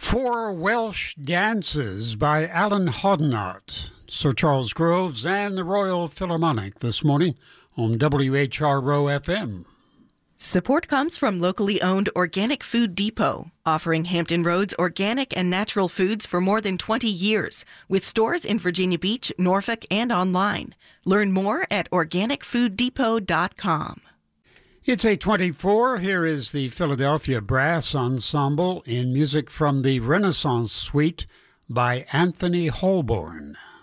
Four Welsh Dances by Alan Hodnott, Sir Charles Groves, and the Royal Philharmonic this morning on WHRO FM. Support comes from locally owned Organic Food Depot, offering Hampton Roads organic and natural foods for more than 20 years, with stores in Virginia Beach, Norfolk, and online. Learn more at organicfooddepot.com. It's 8:24. Here is the Philadelphia Brass Ensemble in music from the Renaissance Suite by Anthony Holborn.